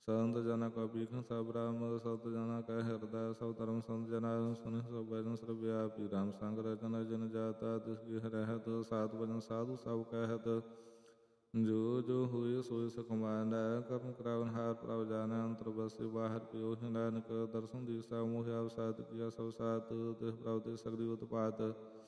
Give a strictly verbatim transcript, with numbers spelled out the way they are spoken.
संत जना का पीख सब राम संत जना का हृदय सब धर्म संत जना सुन सब भजन सर्वव्यापी राम संग रचन जन जाता तिसकी रहत सात भजन साधु सब कहत जो जो हुए सोए सुखमाना कर्म करावन हार प्रभ जाना अंतर बसे बाहर पियो नानक दर्शन दिशा मोह अवसाद किया सब सात तिस प्रभ ते सगरी उत्पात